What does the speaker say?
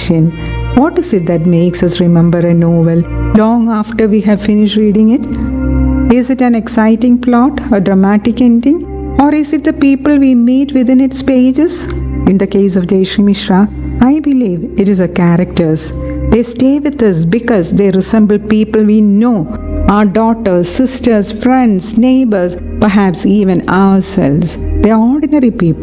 question. What is it that makes us remember a novel long after we have finished reading it? Is it an exciting plot, a dramatic ending, or is it the people we meet within its pages? In the case of Jayashree Mishra, I believe it is the characters. They stay with us because they resemble people we know, our daughters, sisters, friends, neighbors, perhaps even ourselves. They are ordinary people